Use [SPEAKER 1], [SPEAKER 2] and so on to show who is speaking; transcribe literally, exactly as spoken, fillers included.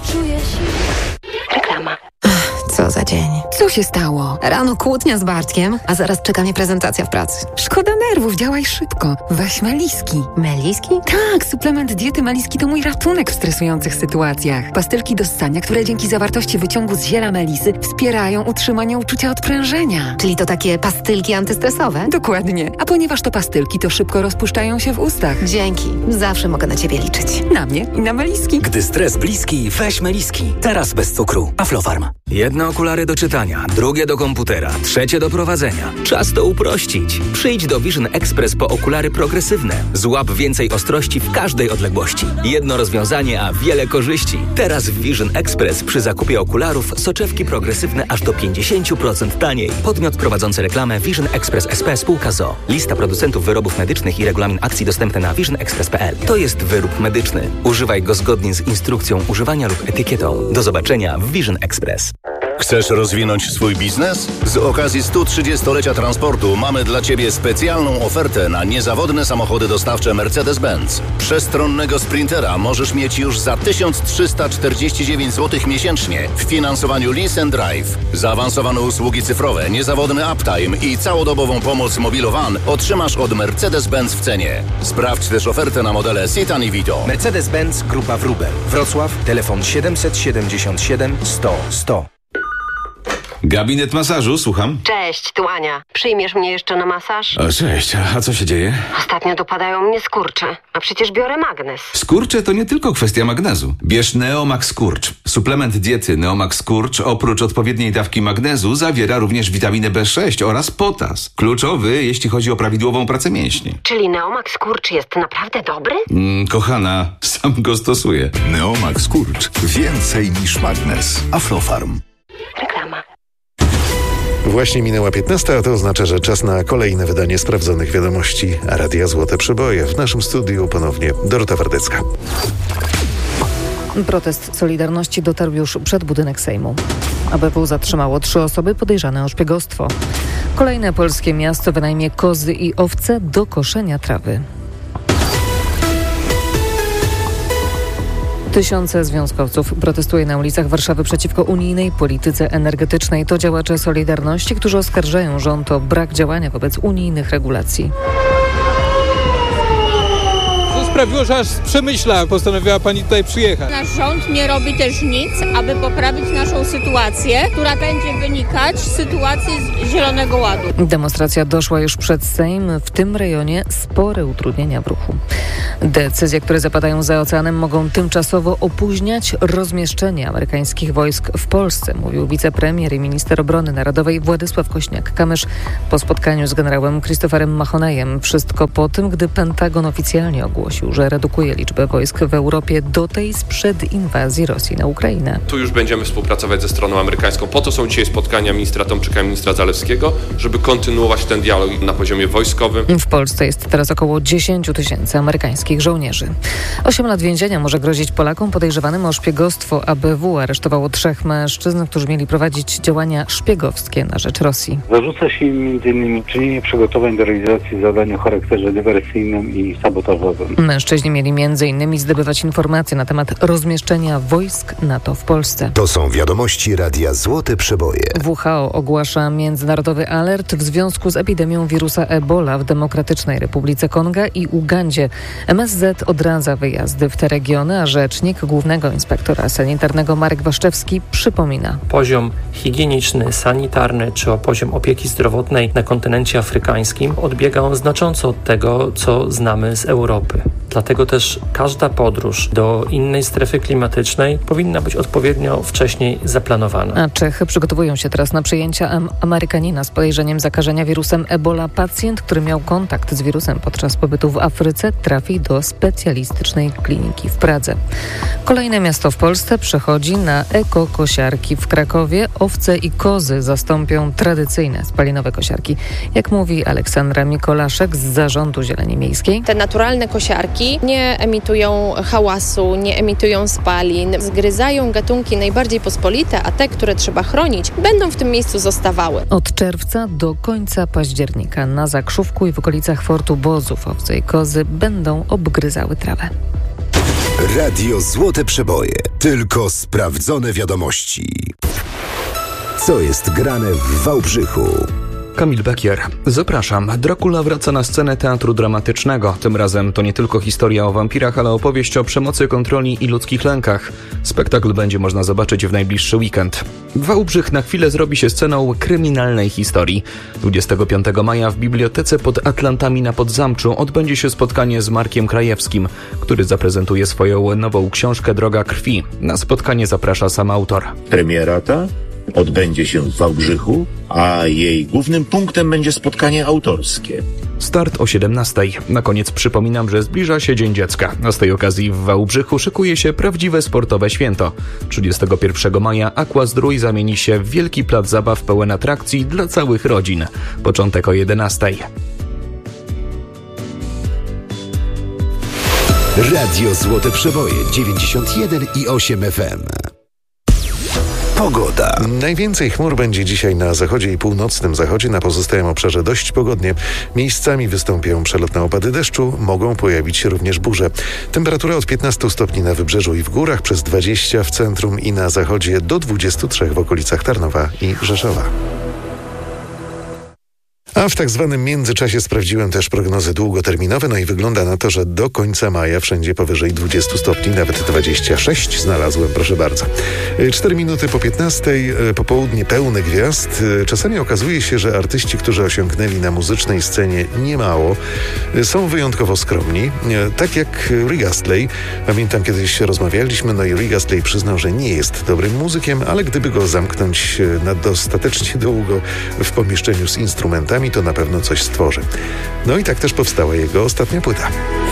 [SPEAKER 1] czuję się.
[SPEAKER 2] Reklama.
[SPEAKER 3] Co za dzień. Co się stało? Rano kłótnia z Bartkiem, a zaraz czeka mnie prezentacja w pracy. Szkoda nerwów, działaj szybko. Weź Meliski.
[SPEAKER 2] Meliski?
[SPEAKER 3] Tak, suplement diety Meliski to mój ratunek w stresujących sytuacjach. Pastylki do ssania, które dzięki zawartości wyciągu z ziela melisy wspierają utrzymanie uczucia odprężenia.
[SPEAKER 2] Czyli to takie pastylki antystresowe?
[SPEAKER 3] Dokładnie. A ponieważ to pastylki, to szybko rozpuszczają się w ustach.
[SPEAKER 2] Dzięki. Zawsze mogę na ciebie liczyć.
[SPEAKER 3] Na mnie i na Meliski.
[SPEAKER 4] Gdy stres bliski, weź Meliski. Teraz bez cukru. Aflofarm. Jedne okulary do czytania, drugie do komputera, trzecie do prowadzenia. Czas to uprościć. Przyjdź do Vision Express po okulary progresywne. Złap więcej ostrości w każdej odległości. Jedno rozwiązanie, a wiele korzyści. Teraz w Vision Express przy zakupie okularów soczewki progresywne aż do pięćdziesiąt procent taniej. Podmiot prowadzący reklamę Vision Express S P spółka z o o. Lista producentów wyrobów medycznych i regulamin akcji dostępne na vision express kropka p l. To jest wyrób medyczny. Używaj go zgodnie z instrukcją używania lub etykietą. Do zobaczenia w Vision Express.
[SPEAKER 5] Chcesz rozwinąć swój biznes? Z okazji stu trzydziestolecia transportu mamy dla Ciebie specjalną ofertę na niezawodne samochody dostawcze Mercedes-Benz. Przestronnego Sprintera możesz mieć już za tysiąc trzysta czterdzieści dziewięć złotych miesięcznie w finansowaniu Lease and Drive. Zaawansowane usługi cyfrowe, niezawodny uptime i całodobową pomoc Mobilowan otrzymasz od Mercedes-Benz w cenie. Sprawdź też ofertę na modele Citan i Vito.
[SPEAKER 6] Mercedes-Benz Grupa Wrubel. Wrocław, telefon siedemset siedemdziesiąt siedem sto sto.
[SPEAKER 7] Gabinet masażu, słucham.
[SPEAKER 2] Cześć, tu Ania. Przyjmiesz mnie jeszcze na masaż?
[SPEAKER 7] O, cześć, a co się dzieje?
[SPEAKER 2] Ostatnio dopadają mnie skurcze, a przecież biorę magnes.
[SPEAKER 7] Skurcze to nie tylko kwestia magnezu. Bierz Neomax Skurcz. Suplement diety Neomax Skurcz oprócz odpowiedniej dawki magnezu zawiera również witaminę B sześć oraz potas. Kluczowy, jeśli chodzi o prawidłową pracę mięśni.
[SPEAKER 2] Czyli Neomax Skurcz jest naprawdę dobry?
[SPEAKER 7] Mm, kochana, sam go stosuję.
[SPEAKER 8] Neomax Skurcz. Więcej niż magnes. Aflofarm.
[SPEAKER 2] Reklama.
[SPEAKER 9] Właśnie minęła piętnasta, a to oznacza, że czas na kolejne wydanie sprawdzonych wiadomości Radia Złote Przeboje. W naszym studiu ponownie Dorota Wardecka.
[SPEAKER 10] Protest Solidarności dotarł już przed budynek Sejmu. A B W zatrzymało trzy osoby podejrzane o szpiegostwo. Kolejne polskie miasto wynajmie kozy i owce do koszenia trawy. Tysiące związkowców protestuje na ulicach Warszawy przeciwko unijnej polityce energetycznej. To działacze Solidarności, którzy oskarżają rząd o brak działania wobec unijnych regulacji.
[SPEAKER 11] Co sprawiło, że aż z Przemyśla postanowiła pani tutaj przyjechać?
[SPEAKER 12] Nasz rząd nie robi też nic, aby poprawić naszą sytuację, która będzie wynikać z sytuacji z Zielonego Ładu.
[SPEAKER 10] Demonstracja doszła już przed Sejm. W tym rejonie spore utrudnienia w ruchu. Decyzje, które zapadają za oceanem, mogą tymczasowo opóźniać rozmieszczenie amerykańskich wojsk w Polsce, mówił wicepremier i minister obrony narodowej Władysław Kośniak-Kamysz po spotkaniu z generałem Christopherem Mahonejem. Wszystko po tym, gdy Pentagon oficjalnie ogłosił, że redukuje liczbę wojsk w Europie do tej sprzed inwazji Rosji na Ukrainę.
[SPEAKER 13] Tu już będziemy współpracować ze stroną amerykańską. Po to są dzisiaj spotkania ministra Tomczyka i ministra Zalewskiego, żeby kontynuować ten dialog na poziomie wojskowym.
[SPEAKER 10] W Polsce jest teraz około dziesięć tysięcy amerykańskich żołnierzy. Osiem lat więzienia może grozić Polakom podejrzewanym o szpiegostwo. A B W aresztowało trzech mężczyzn, którzy mieli prowadzić działania szpiegowskie na rzecz Rosji.
[SPEAKER 14] Zarzuca się im między innymi czynienie przygotowań do realizacji zadań o charakterze dywersyjnym i sabotażowym.
[SPEAKER 10] Mężczyźni mieli między innymi zdobywać informacje na temat rozmieszczenia wojsk NATO w Polsce.
[SPEAKER 8] To są wiadomości Radia Złote Przeboje.
[SPEAKER 10] W H O ogłasza międzynarodowy alert w związku z epidemią wirusa Ebola w Demokratycznej Republice Konga i Ugandzie. M S Z odradza wyjazdy w te regiony, a rzecznik Głównego Inspektora Sanitarnego Marek Waszczewski przypomina.
[SPEAKER 15] Poziom higieniczny, sanitarny czy o poziom opieki zdrowotnej na kontynencie afrykańskim odbiega on znacząco od tego, co znamy z Europy. Dlatego też każda podróż do innej strefy klimatycznej powinna być odpowiednio wcześniej zaplanowana.
[SPEAKER 10] A Czechy przygotowują się teraz na przyjęcie am- Amerykanina z podejrzeniem zakażenia wirusem Ebola. Pacjent, który miał kontakt z wirusem podczas pobytu w Afryce, trafi do specjalistycznej kliniki w Pradze. Kolejne miasto w Polsce przechodzi na ekokosiarki. W Krakowie owce i kozy zastąpią tradycyjne spalinowe kosiarki. Jak mówi Aleksandra Mikolaszek z Zarządu Zieleni Miejskiej.
[SPEAKER 16] Te naturalne kosiarki nie emitują hałasu, nie emitują spalin, zgryzają gatunki najbardziej pospolite, a te, które trzeba chronić, będą w tym miejscu zostawały.
[SPEAKER 10] Od czerwca do końca października na Zakrzówku i w okolicach Fortu Bozów owce i kozy będą obgryzały trawę.
[SPEAKER 1] Radio Złote Przeboje. Tylko sprawdzone wiadomości. Co jest grane w Wałbrzychu?
[SPEAKER 17] Kamil Bekier. Zapraszam. Dracula wraca na scenę teatru dramatycznego. Tym razem to nie tylko historia o wampirach, ale opowieść o przemocy, kontroli i ludzkich lękach. Spektakl będzie można zobaczyć w najbliższy weekend. Wałbrzych na chwilę zrobi się sceną kryminalnej historii. dwudziestego piątego maja w bibliotece pod Atlantami na Podzamczu odbędzie się spotkanie z Markiem Krajewskim, który zaprezentuje swoją nową książkę Droga krwi. Na spotkanie zaprasza sam autor.
[SPEAKER 18] Premiera ta odbędzie się w Wałbrzychu, a jej głównym punktem będzie spotkanie autorskie.
[SPEAKER 17] Start o siedemnastej. Na koniec przypominam, że zbliża się Dzień Dziecka. A z tej okazji w Wałbrzychu szykuje się prawdziwe sportowe święto. trzydziestego pierwszego maja Aquazdrój zamieni się w wielki plac zabaw pełen atrakcji dla całych rodzin. Początek o jedenastej.
[SPEAKER 1] Radio Złote Przeboje dziewięćdziesiąt jeden i osiem F M. Pogoda.
[SPEAKER 9] Najwięcej chmur będzie dzisiaj na zachodzie i północnym zachodzie. Na pozostałym obszarze dość pogodnie. Miejscami wystąpią przelotne opady deszczu. Mogą pojawić się również burze. Temperatura od piętnastu stopni na wybrzeżu i w górach, przez dwadzieścia w centrum i na zachodzie, do dwudziestu trzech w okolicach Tarnowa i Rzeszowa. A w tak zwanym międzyczasie sprawdziłem też prognozy długoterminowe, no i wygląda na to, że do końca maja wszędzie powyżej dwudziestu stopni, nawet dwadzieścia sześć znalazłem, proszę bardzo. Cztery minuty po piętnastej, popołudnie pełne gwiazd. Czasami okazuje się, że artyści, którzy osiągnęli na muzycznej scenie niemało, są wyjątkowo skromni. Tak jak Rick Astley. Pamiętam, kiedyś rozmawialiśmy, no i Rick Astley przyznał, że nie jest dobrym muzykiem, ale gdyby go zamknąć na dostatecznie długo w pomieszczeniu z instrumentami, to na pewno coś stworzy. No i tak też powstała jego ostatnia płyta.